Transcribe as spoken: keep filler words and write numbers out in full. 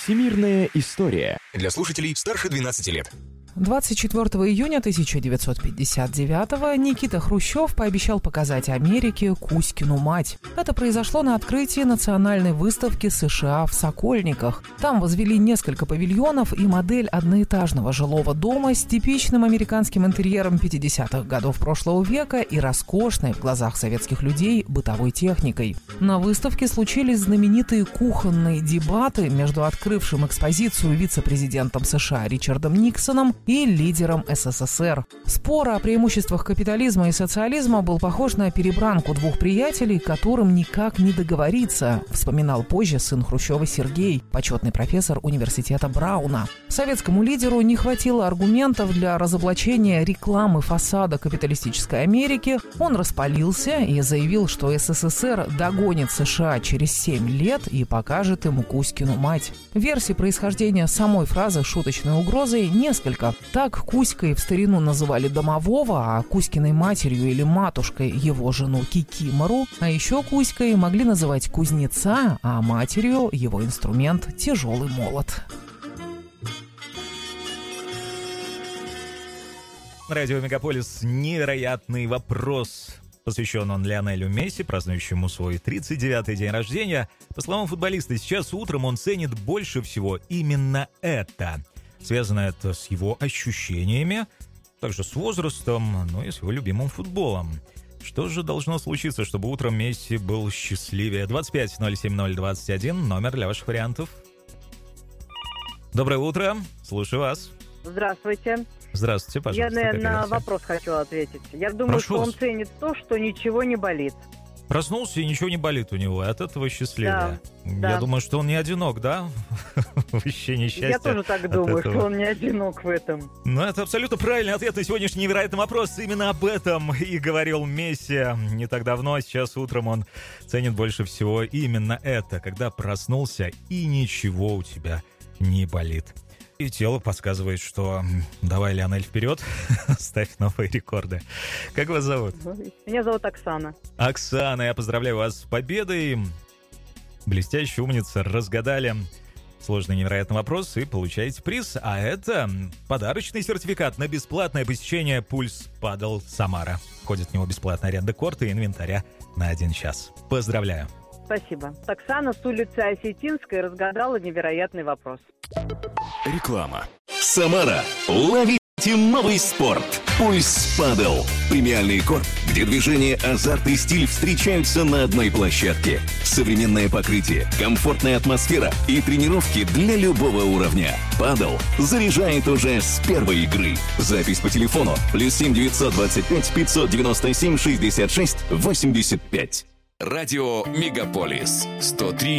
Всемирная история. Для слушателей старше двенадцати лет. двадцать четвёртого июня тысяча девятьсот пятьдесят девятого Никита Хрущев пообещал показать Америке Кузькину мать. Это произошло на открытии национальной выставки США в Сокольниках. Там возвели несколько павильонов и модель одноэтажного жилого дома с типичным американским интерьером пятидесятых годов прошлого века и роскошной в глазах советских людей бытовой техникой. На выставке случились знаменитые кухонные дебаты между открывшим экспозицию вице-президентом США Ричардом Никсоном и лидером СССР. Спор о преимуществах капитализма и социализма был похож на перебранку двух приятелей, которым никак не договориться, вспоминал позже сын Хрущева Сергей, почетный профессор университета Брауна. Советскому лидеру не хватило аргументов для разоблачения рекламы фасада капиталистической Америки. Он распалился и заявил, что СССР догонит США через семь лет и покажет ему Кузькину мать. Версий происхождения самой фразы шуточной угрозой несколько. Так Кузькой в старину называли домового, а Кузькиной матерью или матушкой его жену Кикимору, а еще Кузькой могли называть кузнеца, а матерью его инструмент тяжелый молот. Радио Мегаполис «Невероятный вопрос». Посвящен он Лионелю Месси, празднующему свой тридцать девятый день рождения. По словам футболиста, сейчас утром он ценит больше всего именно это. Связано это с его ощущениями, также с возрастом, ну и с его любимым футболом. Что же должно случиться, чтобы утром Месси был счастливее? двадцать пять ноль семь ноль двадцать один, номер для ваших вариантов. Доброе утро, слушаю вас. Здравствуйте. Здравствуйте, пожалуйста. Я, наверное, на вопрос хочу ответить. Я думаю, Прошу что он вас. ценит то, что ничего не болит. Проснулся, и ничего не болит у него, и от этого счастливее. Да, Я да. думаю, что он не одинок, да? В ощущении счастья. Я тоже так думаю, этого. что он не одинок в этом. Ну, это абсолютно правильный ответ на сегодняшний невероятный вопрос. Именно об этом и говорил Месси не так давно. Сейчас утром он ценит больше всего именно это, когда проснулся, и ничего у тебя не болит. И тело подсказывает, что давай, Лионель, вперед, ставь новые рекорды. Как вас зовут? Меня зовут Оксана. Оксана, я поздравляю вас с победой. Блестящая умница, разгадали сложный невероятный вопрос и получаете приз. А это подарочный сертификат на бесплатное посещение «Пульс Падл Самара». Входит в него бесплатная аренда корта и инвентаря на один час. Поздравляю. Спасибо. Оксана с улицы Осетинской разгадала невероятный вопрос. Реклама. Самара. Ловите новый спорт. Пульс Падл. Премиальный корт, где движение, азарт и стиль встречаются на одной площадке. Современное покрытие, комфортная атмосфера и тренировки для любого уровня. Падл заряжает уже с первой игры. Запись по телефону плюс семь девятьсот двадцать пять пятьсот девяносто семь шестьдесят шесть восемьдесят пять. Радио Мегаполис сто три